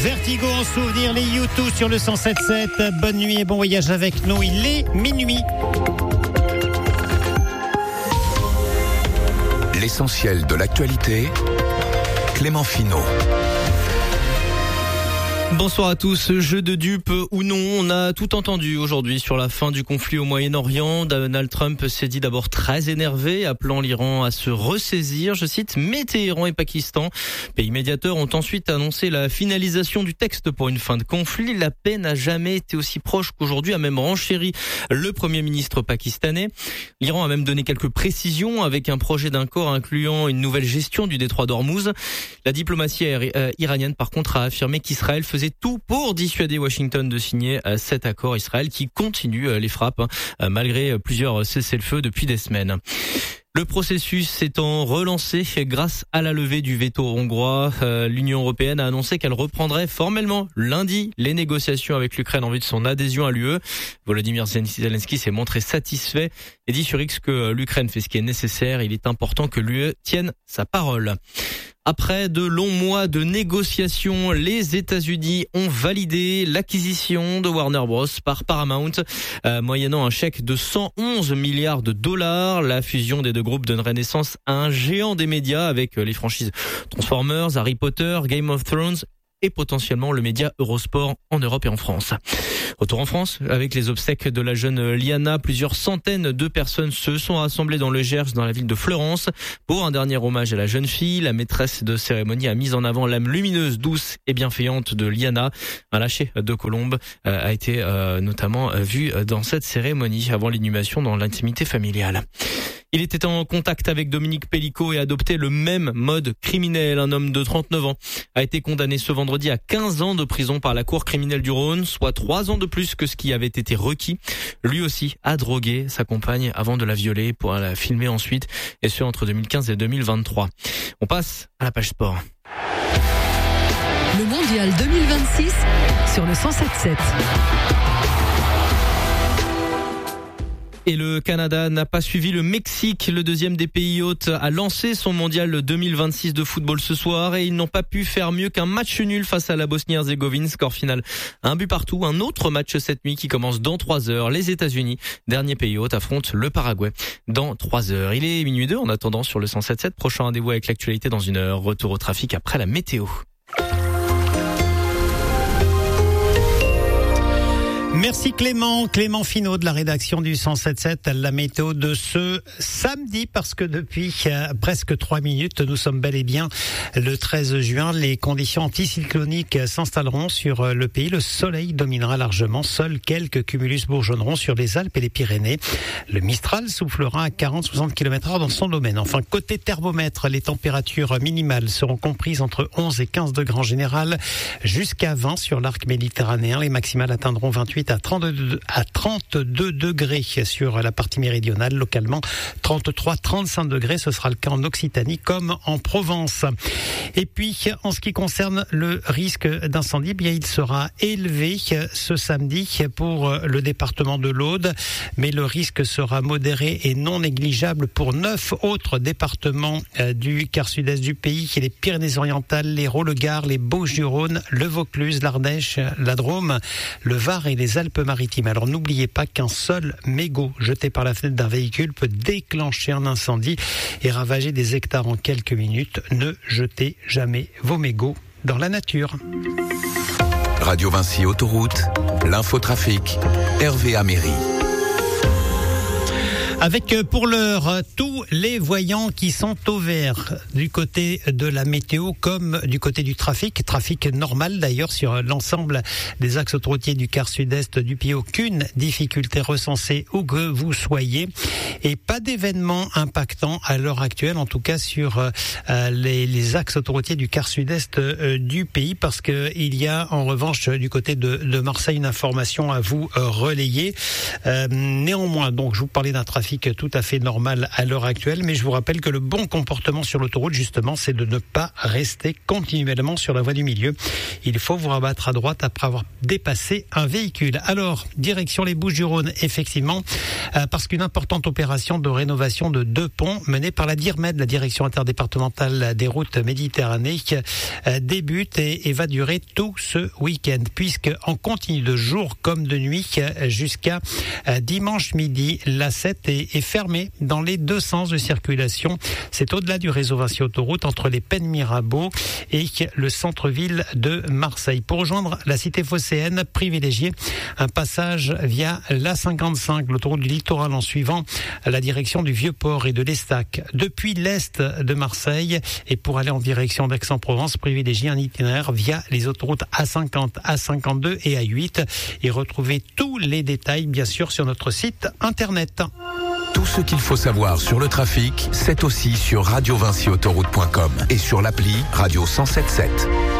Vertigo en souvenir, les U2 sur le 107.7. Bonne nuit et bon voyage avec nous. Il est minuit. L'essentiel de l'actualité, Clément Finot. Bonsoir à tous. Jeu de dupes ou non, on a tout entendu aujourd'hui sur la fin du conflit au Moyen-Orient. Donald Trump s'est dit d'abord très énervé, appelant l'Iran à se ressaisir. Je cite, mais Téhéran et Pakistan, pays médiateurs, ont ensuite annoncé la finalisation du texte pour une fin de conflit. La paix n'a jamais été aussi proche qu'aujourd'hui, a même renchéri le Premier ministre pakistanais. L'Iran a même donné quelques précisions avec un projet d'accord incluant une nouvelle gestion du détroit d'Ormuz. La diplomatie iranienne, par contre, a affirmé qu'Israël faisait tout pour dissuader Washington de signer cet accord. Israël qui continue les frappes malgré plusieurs cessez-le-feu depuis des semaines. Le processus s'étant relancé grâce à la levée du veto hongrois, l'Union européenne a annoncé qu'elle reprendrait formellement lundi les négociations avec l'Ukraine en vue de son adhésion à l'UE. Volodymyr Zelensky s'est montré satisfait et dit sur X que l'Ukraine fait ce qui est nécessaire. Il est important que l'UE tienne sa parole. Après de longs mois de négociations, les États-Unis ont validé l'acquisition de Warner Bros par Paramount, moyennant un chèque de 111 milliards de dollars. La fusion des deux groupes donnerait naissance à un géant des médias avec les franchises Transformers, Harry Potter, Game of Thrones et potentiellement le média Eurosport en Europe et en France. Retour en France, avec les obsèques de la jeune Liana, plusieurs centaines de personnes se sont rassemblées dans le Gers, dans la ville de Fleurance, pour un dernier hommage à la jeune fille. La maîtresse de cérémonie a mis en avant l'âme lumineuse, douce et bienveillante de Liana. Un lâcher de colombe a été notamment vu dans cette cérémonie avant l'inhumation dans l'intimité familiale. Il était en contact avec Dominique Pellicot et adoptait le même mode criminel. Un homme de 39 ans a été condamné ce vendredi à 15 ans de prison par la cour criminelle du Rhône, soit 3 ans de plus que ce qui avait été requis. Lui aussi a drogué sa compagne avant de la violer pour la filmer ensuite, et ce entre 2015 et 2023. On passe à la page sport. Le mondial 2026 sur le 107.7. Et le Canada n'a pas suivi le Mexique. Le deuxième des pays hôtes a lancé son mondial 2026 de football ce soir et ils n'ont pas pu faire mieux qu'un match nul face à la Bosnie-Herzégovine. Score final 1 but partout. Un autre match cette nuit qui commence dans 3 heures. Les États-Unis, dernier pays hôte, affrontent le Paraguay dans 3 heures. Il est minuit 2 en attendant sur le 107.7. Prochain rendez-vous avec l'actualité dans 1 heure. Retour au trafic après la météo. Merci Clément Finot de la rédaction du 107.7, la météo de ce samedi, parce que depuis presque 3 minutes, nous sommes bel et bien le 13 juin. Les conditions anticycloniques s'installeront sur le pays. Le soleil dominera largement. Seuls quelques cumulus bourgeonneront sur les Alpes et les Pyrénées. Le Mistral soufflera à 40-60 km/h dans son domaine. Enfin, côté thermomètre, les températures minimales seront comprises entre 11 et 15 degrés en général, jusqu'à 20 sur l'arc méditerranéen. Les maximales atteindront 28 à 32 degrés sur la partie méridionale, localement 33-35 degrés, ce sera le cas en Occitanie comme en Provence. Et puis, en ce qui concerne le risque d'incendie, bien il sera élevé ce samedi pour le département de l'Aude, mais le risque sera modéré et non négligeable pour 9 autres départements du quart sud-est du pays, les Pyrénées-Orientales, l'Hérault, le Gard, les Bouches-du-Rhône, le Vaucluse, l'Ardèche, la Drôme, le Var et les Alpes-Maritimes. Alors n'oubliez pas qu'un seul mégot jeté par la fenêtre d'un véhicule peut déclencher un incendie et ravager des hectares en quelques minutes. Ne jetez jamais vos mégots dans la nature. Radio Vinci Autoroute, l'infotrafic, Hervé Améry. Avec pour l'heure tous les voyants qui sont au vert du côté de la météo comme du côté du trafic normal d'ailleurs sur l'ensemble des axes autoroutiers du quart sud-est du pays. Aucune difficulté recensée où que vous soyez et pas d'événement impactant à l'heure actuelle, en tout cas sur les axes autoroutiers du quart sud-est du pays, parce que il y a en revanche du côté de Marseille une information à vous relayer. Néanmoins, donc je vous parlais d'un trafic trafic tout à fait normal à l'heure actuelle. Mais je vous rappelle que le bon comportement sur l'autoroute, justement, c'est de ne pas rester continuellement sur la voie du milieu. Il faut vous rabattre à droite après avoir dépassé un véhicule. Alors, direction les Bouches-du-Rhône, effectivement, parce qu'une importante opération de rénovation de 2 ponts menée par la DIRMED, la direction interdépartementale des routes Méditerranée, débute et va durer tout ce week-end, puisque en continu de jour comme de nuit jusqu'à dimanche midi, l'A7 est fermée dans les 2 sens de circulation. C'est au-delà du réseau Vinci Autoroute entre les Pennes Mirabeau et le centre-ville de Marseille. Pour rejoindre la cité phocéenne, privilégiez un passage via l'A55, l'autoroute du littoral, en suivant la direction du Vieux-Port et de l'Estac. Depuis l'est de Marseille, et pour aller en direction d'Aix-en-Provence, privilégiez un itinéraire via les autoroutes A50, A52 et A8, et retrouvez tous les détails, bien sûr, sur notre site internet. Tout ce qu'il faut savoir sur le trafic, c'est aussi sur radiovinciautoroute.com et sur l'appli Radio 107.7.